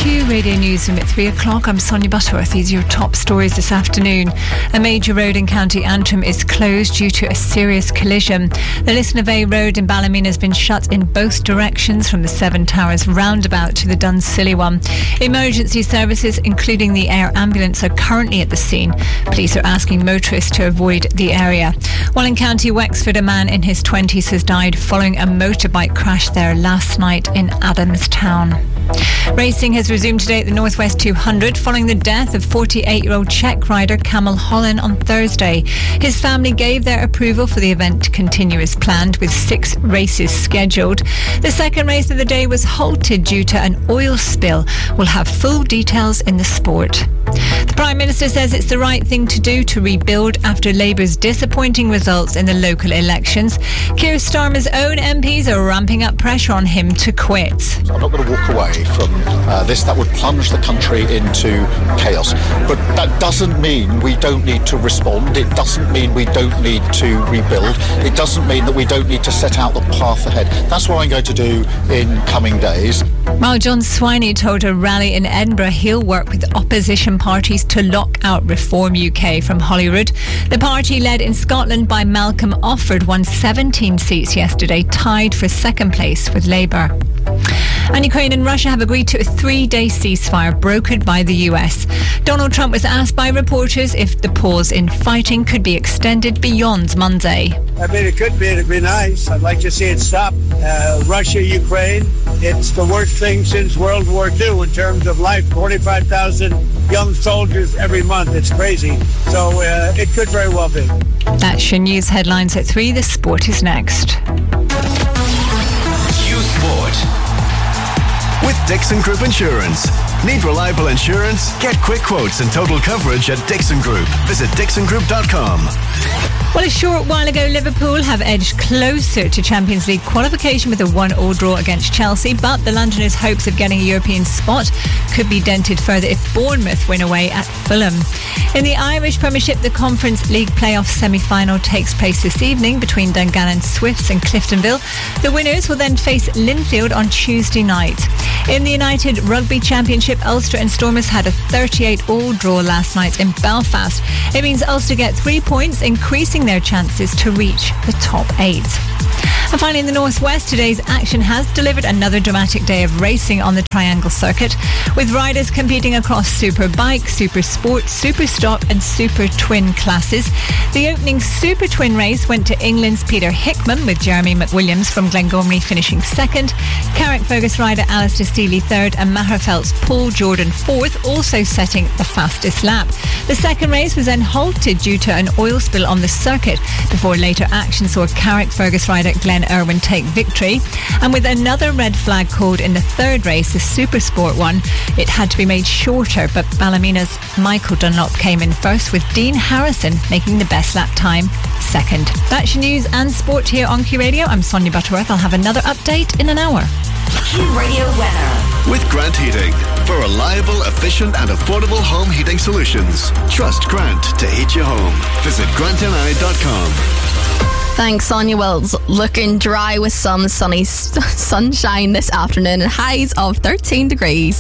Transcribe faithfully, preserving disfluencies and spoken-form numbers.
Q Radio News from at three o'clock. I'm Sonia Butterworth. These are your top stories this afternoon. A major road in County Antrim is closed due to a serious collision. The Lisnavay Road in Ballymena has been shut in both directions from the Seven Towers roundabout to the Dunsilley one. Emergency services, including the air ambulance, are currently at the scene. Police are asking motorists to avoid the area. While in County Wexford, a man in his twenties has died following a motorbike crash there last night in Adamstown. Racing has resumed today at the Northwest two hundred following the death of forty-eight-year-old Czech rider Kamil Holin on Thursday. His family gave their approval for the event to continue as planned, with six races scheduled. The second race of the day was halted due to an oil spill. We'll have full details in the sport. The Prime Minister says it's the right thing to do to rebuild after Labour's disappointing results in the local elections. Keir Starmer's own M Ps are ramping up pressure on him to quit. I'm not going to walk away from uh, this. That would plunge the country into chaos. But that doesn't mean we don't need to respond. It doesn't mean we don't need to rebuild. It doesn't mean that we don't need to set out the path ahead. That's what I'm going to do in coming days. While John Swiney told a rally in Edinburgh he'll work with opposition parties to lock out Reform U K from Holyrood. The party, led in Scotland by Malcolm Offord, won seventeen seats yesterday, tied for second place with Labour. And Ukraine and Russia have agreed to a three-day ceasefire brokered by the U S. Donald Trump was asked by reporters if the pause in fighting could be extended beyond Monday. I mean, it could be. It'd be nice. I'd like to see it stop. Uh, Russia, Ukraine, it's the worst thing since World War Two in terms of life. forty-five thousand young soldiers every month. It's crazy. So uh, it could very well be. That's your news headlines at three. The sport is next. Q Sport. With Dixon Group Insurance. Need reliable insurance? Get quick quotes and total coverage at Dixon Group. Visit dixon group dot com. Well, a short while ago, Liverpool have edged closer to Champions League qualification with a one-all draw against Chelsea, but the Londoners' hopes of getting a European spot could be dented further if Bournemouth win away at Fulham. In the Irish Premiership, the Conference League playoff semi-final takes place this evening between Dungannon Swifts and Cliftonville. The winners will then face Linfield on Tuesday night. In the United Rugby Championship, Ulster and Stormers had a thirty-eight all draw last night in Belfast. It means Ulster get three points, increasing their chances to reach the top eight. And finally, in the Northwest, today's action has delivered another dramatic day of racing on the Triangle Circuit, with riders competing across Super Bike, Super Sport, Super Stock and Super Twin classes. The opening Super Twin race went to England's Peter Hickman, with Jeremy McWilliams from Glengormley finishing second, Carrickfergus rider Alistair Steely third and Maherfeld's Paul Jordan fourth, also setting the fastest lap. The second race was then halted due to an oil spill on the circuit, before later action saw Carrickfergus rider Glenn Irwin take victory. And with another red flag called in the third race, the Super Sport one, it had to be made shorter, but Ballymena's Michael Dunlop came in first, with Dean Harrison making the best lap time second. That's your news and sport here on Q Radio. I'm Sonia Butterworth. I'll have another update in an hour. Q Radio weather. With Grant Heating. For reliable, efficient and affordable home heating solutions. Trust Grant to heat your home. Visit grant n i dot com. Thanks, Sonia. Well, it's looking dry with some sunny s- sunshine this afternoon and highs of thirteen degrees.